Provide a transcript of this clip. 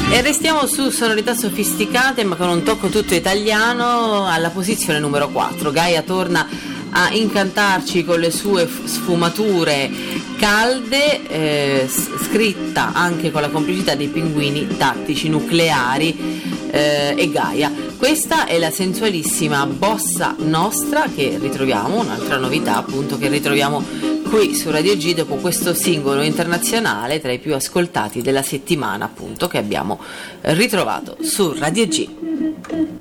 E restiamo su sonorità sofisticate ma con un tocco tutto italiano alla posizione numero 4. Gaia torna a incantarci con le sue sfumature calde, scritta anche con la complicità dei Pinguini Tattici Nucleari e Gaia. Questa è la sensualissima Bossa Nostra che ritroviamo, un'altra novità appunto che ritroviamo qui su Radio G dopo questo singolo internazionale tra i più ascoltati della settimana appunto che abbiamo ritrovato su Radio G.